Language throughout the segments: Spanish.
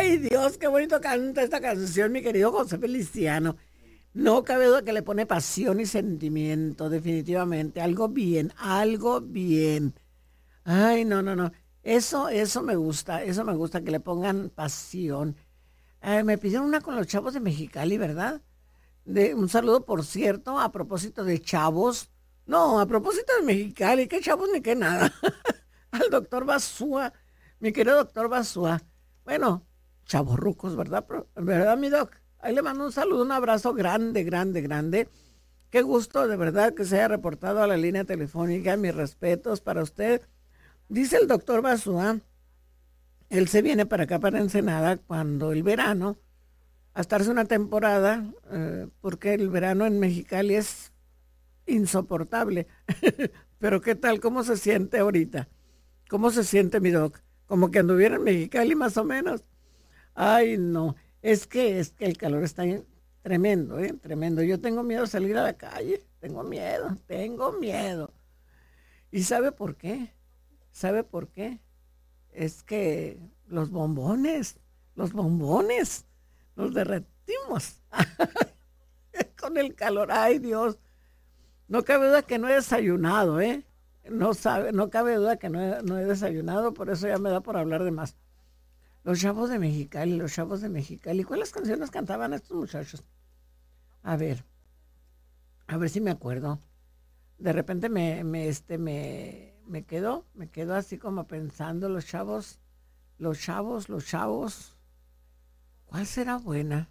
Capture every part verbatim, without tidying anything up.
Ay, Dios, qué bonito canta esta canción, mi querido José Feliciano. No cabe duda que le pone pasión y sentimiento, definitivamente. Algo bien, algo bien. Ay, no, no, no. Eso, eso me gusta, eso me gusta, que le pongan pasión. Eh, me pidieron una con los chavos de Mexicali, ¿verdad? De, un saludo, por cierto, a propósito de chavos. No, a propósito de Mexicali, qué chavos ni qué nada. Al doctor Basúa, mi querido doctor Basúa. Bueno, chavos rucos, ¿verdad? Pero, ¿verdad, mi doc? Ahí le mando un saludo, un abrazo grande, grande, grande. Qué gusto, de verdad, que se haya reportado a la línea telefónica. Mis respetos para usted. Dice el doctor Basúa, él se viene para acá, para Ensenada, cuando el verano, a estarse una temporada, eh, porque el verano en Mexicali es insoportable. Pero ¿qué tal? ¿Cómo se siente ahorita? ¿Cómo se siente, mi doc? Como que anduviera en Mexicali más o menos. Ay, no. Es que, es que el calor está tremendo, ¿eh? Tremendo. Yo tengo miedo de salir a la calle. Tengo miedo, tengo miedo. ¿Y sabe por qué? ¿Sabe por qué? Es que los bombones, los bombones, los derretimos con el calor. Ay, Dios. No cabe duda que no he desayunado, ¿eh? No sabe, no cabe duda que no he, no he desayunado, por eso ya me da por hablar de más. Los chavos de Mexicali, los chavos de Mexicali. ¿Cuáles canciones cantaban estos muchachos? A ver, a ver si me acuerdo. De repente me, me, este, me, me quedo, me quedo así como pensando, los chavos, los chavos, los chavos. ¿Cuál será buena?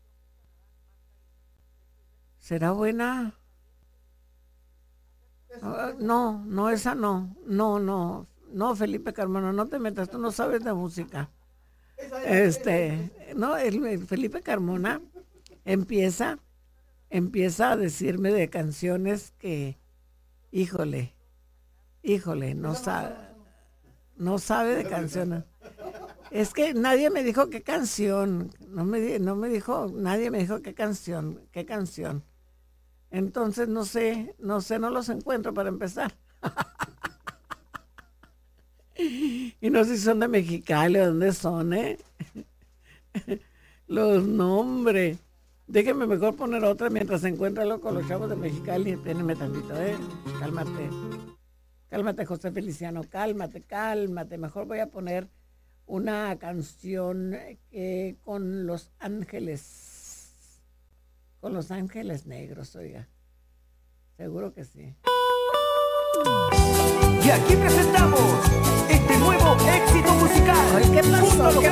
¿Será buena? Uh, no, no, esa no, no, no, no, Felipe Carmona, no te metas, tú no sabes de música. Este, no, el, el Felipe Carmona empieza, empieza a decirme de canciones que, híjole, híjole, no sabe, no sabe de canciones. Es que nadie me dijo qué canción, no me, no me dijo, nadie me dijo qué canción, qué canción. Entonces no sé, no sé, no los encuentro para empezar. Y no sé si son de Mexicali o dónde son, ¿eh? Los nombres. Déjenme mejor poner otra mientras se encuentra lo con los chavos de Mexicali. Espérenme tantito, ¿eh? Cálmate. Cálmate, José Feliciano, cálmate, cálmate. Mejor voy a poner una canción eh, con Los Ángeles. Con Los Ángeles Negros, oiga. Seguro que sí. Y aquí presentamos este nuevo éxito musical. Ay, ¿qué pasó?